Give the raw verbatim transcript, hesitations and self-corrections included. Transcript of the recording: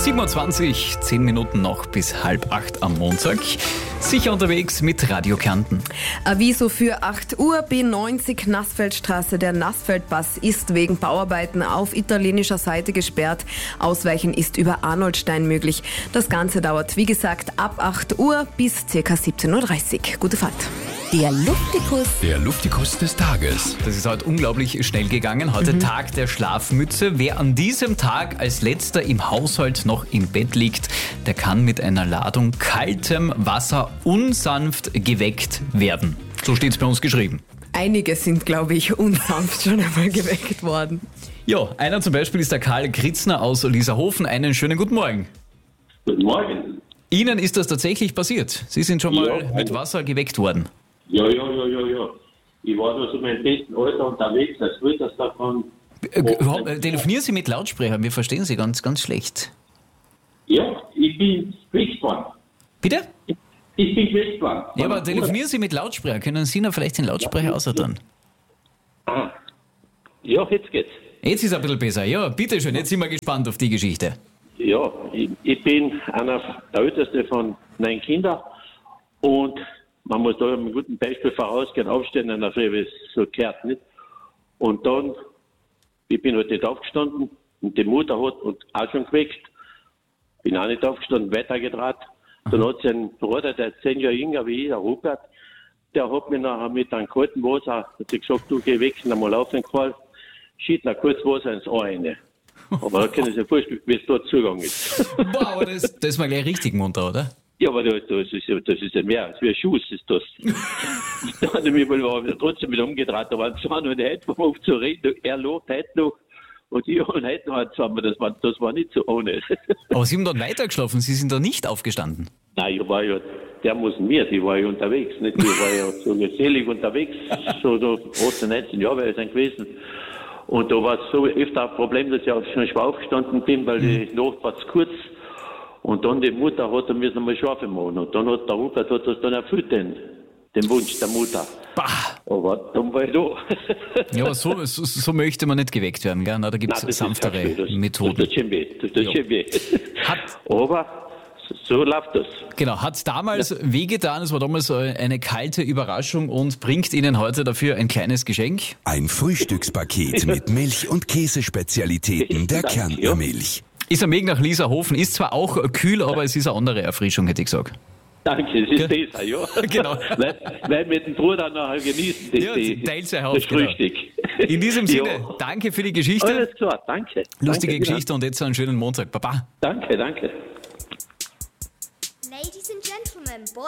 sieben Uhr zwanzig, zehn Minuten noch bis halb acht am Montag. Sicher unterwegs mit Radio Kärnten. Aviso für acht Uhr, B neunzig Nassfeldstraße. Der Nassfeldpass ist wegen Bauarbeiten auf italienischer Seite gesperrt. Ausweichen ist über Arnoldstein möglich. Das Ganze dauert, wie gesagt, ab acht Uhr bis ca. siebzehn Uhr dreißig. Gute Fahrt. Der Luftikus. Der Luftikus des Tages. Das ist heute unglaublich schnell gegangen. Heute mhm. Tag der Schlafmütze. Wer an diesem Tag als letzter im Haushalt noch im Bett liegt, der kann mit einer Ladung kaltem Wasser unsanft geweckt werden. So steht es bei uns geschrieben. Einige sind, glaube ich, unsanft schon einmal geweckt worden. Ja, einer zum Beispiel ist der Karl Kritzner aus Lierserhofen. Einen schönen guten Morgen. Guten Morgen. Ihnen ist das tatsächlich passiert? Sie sind schon mal Ja, mit Wasser geweckt worden? Ja, ja, ja, ja, ja. Ich war da so mein besten Alter unterwegs, als würde das davon... Äh, äh, telefonieren Sie mit Lautsprechern? Wir verstehen Sie ganz, ganz schlecht. Ja, ich bin geweckt worden. Bitte? Ich, ich bin geweckt worden. Ja, aber telefonieren Sie mit Lautsprecher. Können Sie noch vielleicht den Lautsprecher außerdrehen? Ah. Ja, jetzt geht's. Jetzt ist es ein bisschen besser. Ja, bitteschön. Jetzt sind wir gespannt auf die Geschichte. Ja, ich, ich bin einer der Älteste von neun Kindern und man muss da mit einem guten Beispiel vorausgehen, aufstehen in der Früh, wie es so gehört, nicht? Und dann, ich bin halt nicht aufgestanden und die Mutter hat uns auch schon geweckt. Bin auch nicht aufgestanden, weitergedraht. Dann hat sie einen Bruder, der zehn Jahre jünger wie ich, der Rupert, der hat mich nachher mit einem kalten Wasser, hat sie gesagt, du geh weg, einmal laufen gefallen, schied noch kurz Wasser ins Ohr rein. Aber da können Sie sich vorstellen, wie es dort zugegangen ist. Wow, aber das, das war gleich richtig munter, oder? Ja, aber das, das, ist, ja- das ist ja mehr, das ist wie ein Schuss ist das. Da hat er mich wohl trotzdem wieder umgedreht, da waren zwei noch nicht auf zu reden, er lobt heute noch und ich und heute noch zusammen, das war, das war nicht so ohne. Aber Sie haben dort weitergeschlafen, Sie sind da nicht aufgestanden. Nein, ich war ja, der muss mir, ich war ja unterwegs, nicht? Ich war ja so gesellig unterwegs, so, so achtzehn, neunzehn Jahre wäre ich dann gewesen. Und da war es so öfter ein Problem, dass ich auch schon schwer aufgestanden bin, weil die Nacht war zu kurz. Und dann die Mutter hat dann müssen mal schlafen machen. Und dann hat der Rupert hat das dann erfüllt, den, den Wunsch der Mutter. Bah. Aber dann war ich da. Ja, aber so, so, so möchte man nicht geweckt werden, gell? Na, da gibt Nein, es das ist sanftere kein Spiel, das, Methoden. Das tut schon weh. Das tut Ja. schon weh. Hat, Aber so, so läuft das. genau, hat damals wehgetan, es war damals eine kalte Überraschung und bringt Ihnen heute dafür ein kleines Geschenk. Ein Frühstückspaket mit Milch- und Käsespezialitäten der Danke, Kärntner ja. Milch. Ist am Weg nach Lierserhofen, ist zwar auch kühl, aber es ist eine andere Erfrischung, hätte ich gesagt. Danke, es ist Gell? besser, ja. Genau. Weil, weil mit dem Bruder nachher genießen, das, Ja, die, teilt's euch das auf, genau. Frühstück. In diesem Sinne, Ja. danke für die Geschichte. Alles klar, danke. Lustige danke, Geschichte und jetzt einen schönen Montag. Baba. Danke, danke. Ladies and gentlemen, boys